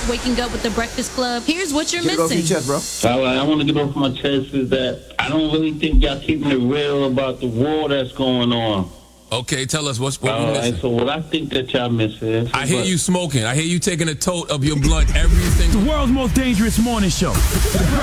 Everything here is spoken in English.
waking up with the Breakfast Club, here's what you're Get it off your missing. chest, bro. All right, I want to get off my chest is that I don't really think y'all keeping it real about the war that's going on. Okay, tell us what we All missing. right, so what I think that y'all missing is... I hear you smoking. I hear you taking a tote of your blunt every single... The world's most dangerous morning show.